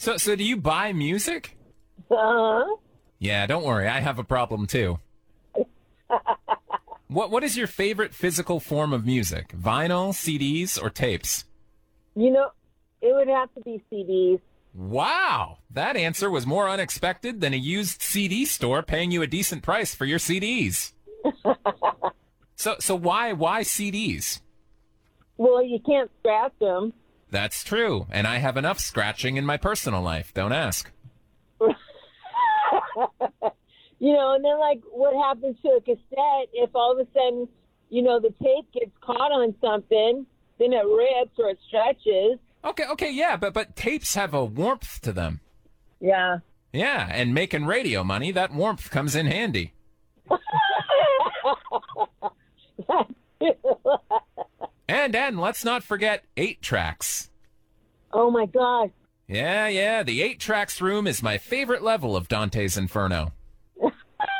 So do you buy music? Uh-huh. Yeah, don't worry. I have a problem too. What is your favorite physical form of music? Vinyl, CDs, or tapes? You know, it would have to be CDs. Wow, that answer was more unexpected than a used CD store paying you a decent price for your CDs. So why CDs? Well, you can't scratch them. That's true, and I have enough scratching in my personal life. Don't ask. You know, and then, like, what happens to a cassette if all of a sudden, you know, the tape gets caught on something, then it rips or it stretches. Okay, yeah, but tapes have a warmth to them. Yeah. Yeah, and making radio money, that warmth comes in handy. And let's not forget 8-tracks. Oh, my gosh. Yeah, the 8-tracks room is my favorite level of Dante's Inferno.